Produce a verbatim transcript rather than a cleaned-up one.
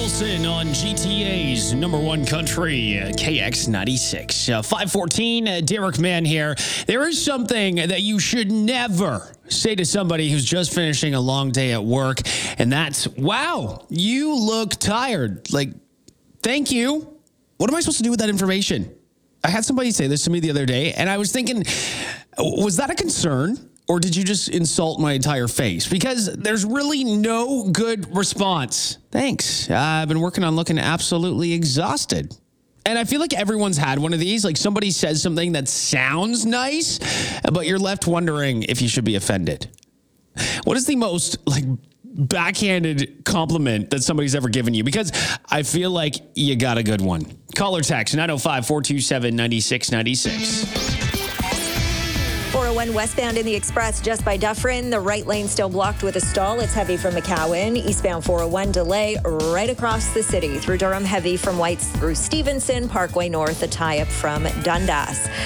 Wilson on G T A's number one country, uh, K X ninety-six. Uh, five fourteen, uh, Derek Mann here. There is something that you should never say to somebody who's just finishing a long day at work, and that's, wow, you look tired. Like, thank you. What am I supposed to do with that information? I had somebody say this to me the other day, and I was thinking, was that a concern? Or did you just insult my entire face? Because there's really no good response. Thanks. Uh, I've been working on looking absolutely exhausted. And I feel like everyone's had one of these. Like somebody says something that sounds nice, but you're left wondering if you should be offended. What is the most like backhanded compliment that somebody's ever given you? Because I feel like you got a good one. Call or text nine oh five, four two seven, nine six nine six. four oh one westbound in the Express just by Dufferin. The right lane still blocked with a stall. It's heavy from McCowan. Eastbound four oh one delay right across the city. Through Durham, heavy from Whites through Stevenson. Parkway North, a tie-up from Dundas.